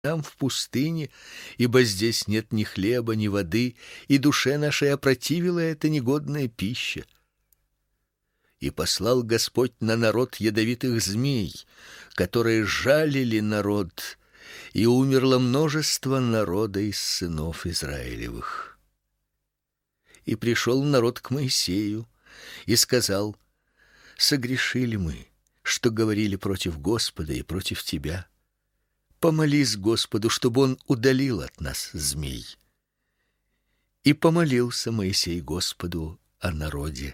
нам в пустыне, ибо здесь нет ни хлеба, ни воды, и душе нашей опротивила эта негодная пища. И послал Господь на народ ядовитых змей, которые жалили народ, и умерло множество народа из сынов Израилевых. И пришел народ к Моисею и сказал: согрешили мы, что говорили против Господа и против тебя. Помолись Господу, чтобы он удалил от нас змей. И помолился Моисей Господу о народе.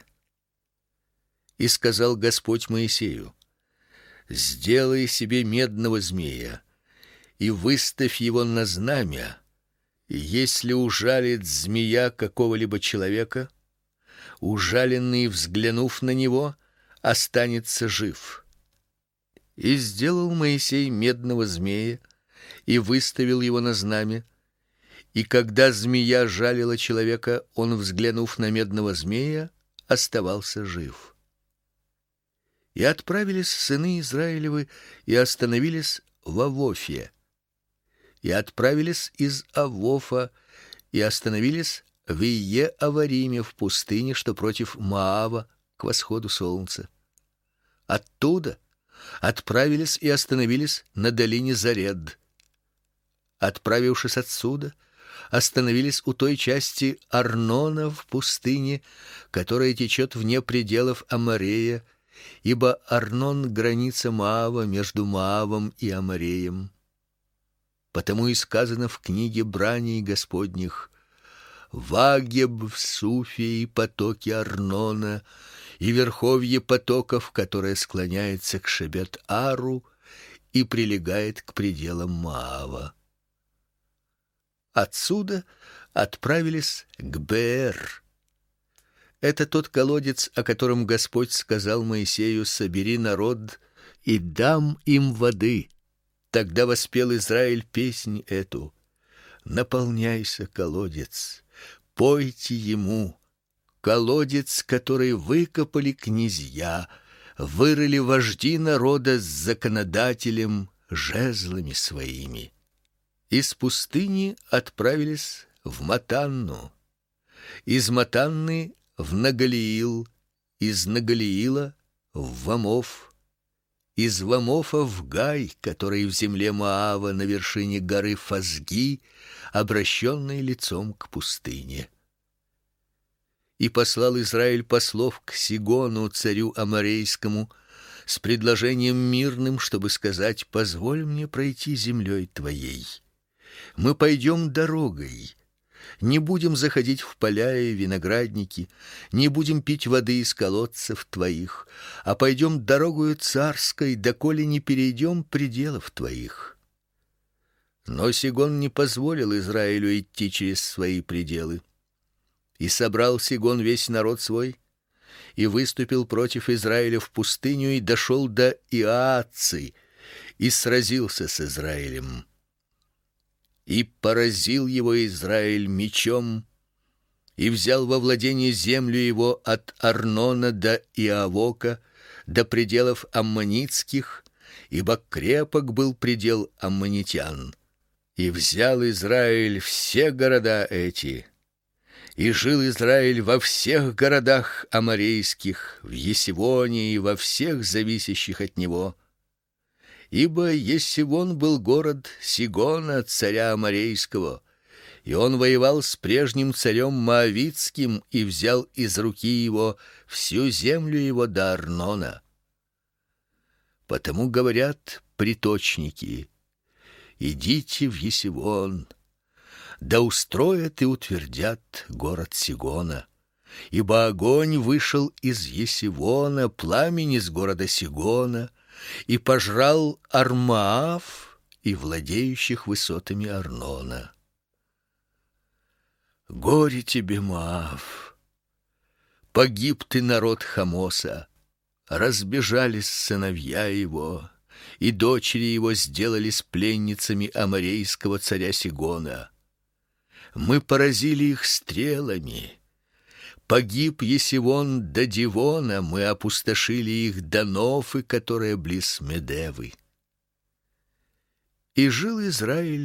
И сказал Господь Моисею: сделай себе медного змея и выставь его на знамя, и если ужалит змея какого-либо человека, ужаленный, взглянув на него, останется жив. И сделал Моисей медного змея и выставил его на знамя. И когда змея жалила человека, он, взглянув на медного змея, оставался жив. И отправились сыны Израилевы и остановились в Авофе. И отправились из Авофа и остановились в Ие-Авариме в пустыне, что против Моава, к восходу солнца. Оттуда отправились и остановились на долине Заред. Отправившись отсюда, остановились у той части Арнона в пустыне, которая течет вне пределов Аморея, ибо Арнон — граница Моава между Моавом и Амореем. Потому и сказано в книге Браний Господних: Вагеб в Суфе и потоки Арнона, и верховье потоков, которое склоняется к Шебет-Ару и прилегает к пределам Моава. Отсюда отправились к Беэр. Это тот колодец, о котором Господь сказал Моисею: собери народ и дам им воды. Тогда воспел Израиль песнь эту: наполняйся, колодец, пойте ему, колодец, который выкопали князья, вырыли вожди народа с законодателем жезлами своими. Из пустыни отправились в Матанну, из Матанны в Нагалиил, из Нагалиила в Вамоф, из Вамофа в Гай, который в земле Моава на вершине горы Фазги, обращенной лицом к пустыне. И послал Израиль послов к Сигону, царю аморейскому, с предложением мирным, чтобы сказать: позволь мне пройти землей твоей. Мы пойдем дорогой, не будем заходить в поля и виноградники, не будем пить воды из колодцев твоих, а пойдем дорогою царской, доколе не перейдем пределов твоих. Но Сигон не позволил Израилю идти через свои пределы. И собрал Сигон весь народ свой, и выступил против Израиля в пустыню, и дошел до Иацы, и сразился с Израилем. И поразил его Израиль мечом, и взял во владение землю его от Арнона до Иавока, до пределов аммонитских, ибо крепок был предел аммонитян. И взял Израиль все города эти, и жил Израиль во всех городах аморейских, в Есивоне и во всех зависящих от него. Ибо Есивон был город Сигона, царя аморейского, и он воевал с прежним царем моавитским и взял из руки его всю землю его до Арнона. Потому говорят приточники: идите в Есивон, да устроят и утвердят город Сигона, ибо огонь вышел из Есивона, пламень из города Сигона, и пожрал Армаав и владеющих высотами Арнона. Горе тебе, Моав! Погиб ты, народ Хамоса! Разбежались сыновья его, и дочери его сделались пленницами аморейского царя Сигона. Мы поразили их стрелами. Погиб Есивон до Дивона, мы опустошили их до Нофы, которая близ Медевы. И жил Израиль